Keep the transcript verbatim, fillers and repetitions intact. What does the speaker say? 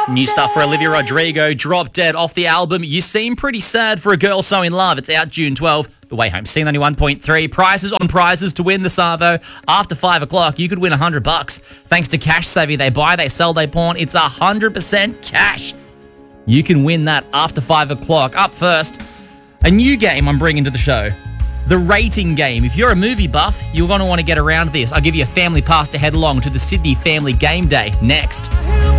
New stuff for Olivia Rodrigo, Drop Dead off the album You Seem Pretty Sad for a Girl So In Love. It's out June twelfth. The Way Home, C ninety-one point three. Prizes on prizes to win the Savo. After five o'clock, you could win one hundred bucks. Thanks to Cash Savvy, they buy, they sell, they pawn. It's one hundred percent cash. You can win that after five o'clock. Up first, a new game I'm bringing to the show. The rating game. If you're a movie buff, you're going to want to get around this. I'll give you a family pass to head along to the Sydney Family Game Day next.